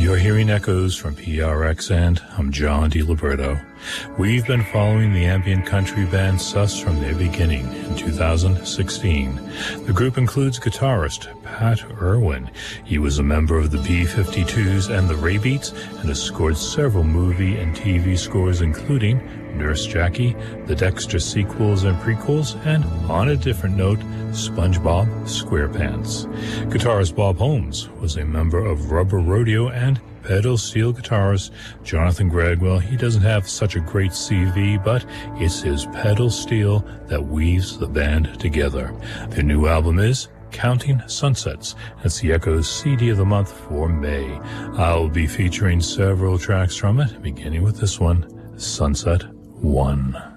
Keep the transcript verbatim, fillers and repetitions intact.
You're hearing echoes from P R X, and I'm John DiLiberto. We've been following the ambient country band Sus from their beginning in two thousand sixteen. The group includes guitarist Pat Irwin. He was a member of the B fifty-twos and the Raybeats and has scored several movie and T V scores, including Nurse Jackie, the Dexter sequels and prequels, and, on a different note, SpongeBob SquarePants. Guitarist Bob Holmes was a member of Rubber Rodeo, and pedal steel guitarist Jonathan Gregg, well, he doesn't have such a great C V, but it's his pedal steel that weaves the band together. Their new album is Counting Sunsets. It's the Echoes C D of the month for May. I'll be featuring several tracks from it, beginning with this one, Sunset One.